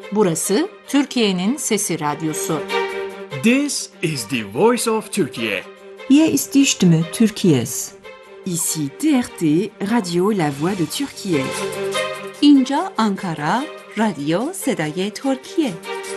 Burası Türkiye'nin Sesi Radyosu. This is the voice of Turkey. Hier ist die Stimme Türkiye's. Ici TRT, Radio La Voix de Türkiye. اینجا آنکارا، رادیو صدای ترکیه.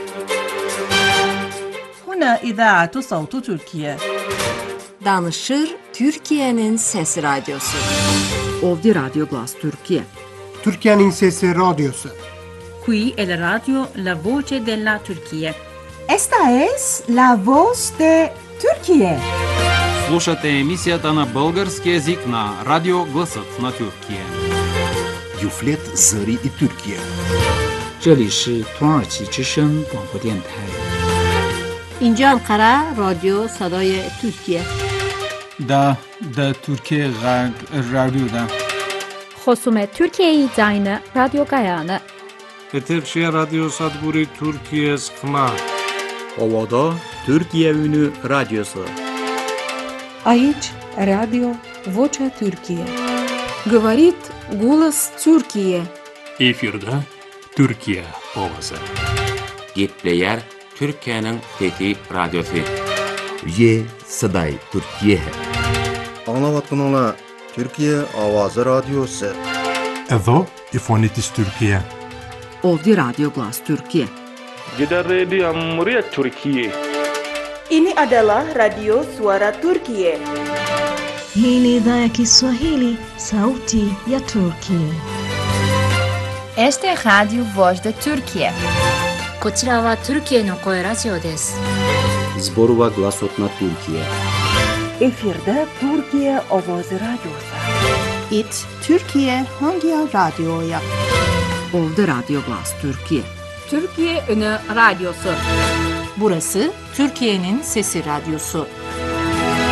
هنا إذاعة صوت تركيا. Danışır Türkiye'nin Sesi Radyosu. Ovdje Radio Glas Türkiye. Türkiye'nin Sesi Radyosu. Qui è la radio La Voce della Turchia. Esta es la voz de Türkiye. Слушате емисията на български език на Радио Гласът на Türkiye. Юфлет Зări и Türkiye. 这里是土耳其之声广播电台。 اینجا انقره رادیو صدای ترکیه. دا ترکیه رادیو خصوم ترکیه داینه رادیو گایانه. Eterşehir Radyo Sadburi Türkiye Skma. Ovada Türkiye Ünü Radyosu. Aici Radio Vocea Türkiye. Говорит голос Türkiye. Efirde Türkiye Ovası. Gitleyer Türkiye'nin Fethi Radyosu. Ye Saday Türkiye. Anlavatınla Türkiye Avazı Radyosu. Edo İfonitis Türkiye. Ovdje Radio Glas Türkiye. Gider Radio Muryat Türkiye. Ini adalah Radio Suara Turkiye. Hii ni idhaa ya Kiswahili, Sauti ya Turkiye. Este es Radio Voz de Turkiye. こちらはトルキエの声ラジオです。 Zborova Glasot na Türkiye. Efirde Türkiye Ovozi Radyosu. It Türkiye hangi radyoya? Ovdje Radio Glas Türkiye. Türkiye Ünü Radyosu. Burası Türkiye'nin Sesi Radyosu.